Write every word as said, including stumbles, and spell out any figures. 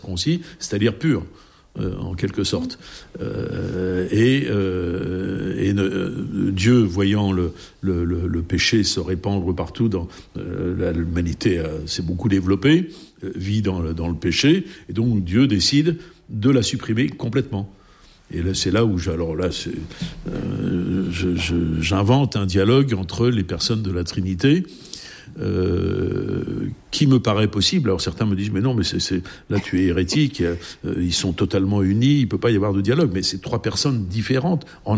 concis, c'est-à-dire pur. Euh, en quelque sorte. Euh, et euh, et euh, Dieu, voyant le, le, le, le péché se répandre partout, dans euh, l'humanité euh, s'est beaucoup développée, euh, vit dans le, dans le péché, et donc Dieu décide de la supprimer complètement. Et là, c'est là où, je, alors là, c'est, euh, je, je, j'invente un dialogue entre les personnes de la Trinité, Euh, qui me paraît possible. Alors certains me disent mais non, mais c'est, c'est là tu es hérétique, euh, ils sont totalement unis, il peut pas y avoir de dialogue. Mais c'est trois personnes différentes en